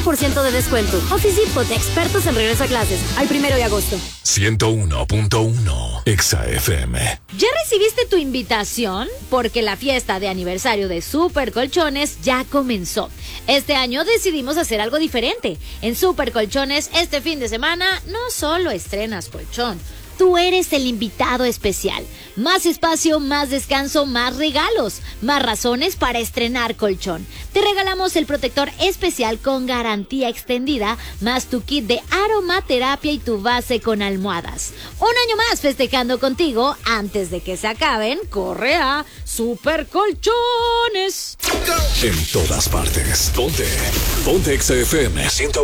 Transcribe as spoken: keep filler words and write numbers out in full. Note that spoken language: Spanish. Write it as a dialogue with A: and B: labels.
A: por ciento de descuento. Office Depot, expertos en regreso a clases, al primero de agosto.
B: ciento uno punto uno Exa F M.
C: ¿Ya recibiste tu invitación? Porque la fiesta de aniversario de Super Colchones ya comenzó. Este año decidimos hacer algo diferente. En Super Colchones, este fin de semana, no solo estrenas colchón. Tú eres el invitado especial. Más espacio, más descanso, más regalos, más razones para estrenar colchón. Te regalamos el protector especial con garantía extendida, más tu kit de aromaterapia y tu base con almohadas. Un año más festejando contigo. Antes de que se acaben, corre a Super Colchones.
B: En todas partes. Ponte. Ponte Exa F M.